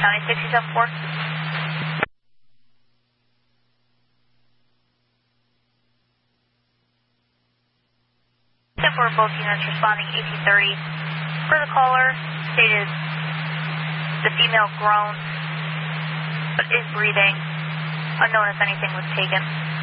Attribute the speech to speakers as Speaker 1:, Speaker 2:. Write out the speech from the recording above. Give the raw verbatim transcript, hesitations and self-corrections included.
Speaker 1: County six seven four. For both units responding eighteen thirty. For the caller, stated the female groans, but is breathing. Unknown if anything was taken.